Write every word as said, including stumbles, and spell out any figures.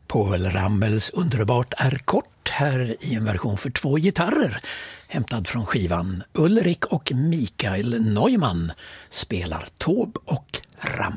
Povel Ramels Underbart är kort här i en version för två gitarrer hämtad från skivan. Ulrik och Mikael Neumann spelar Taube och Ramel.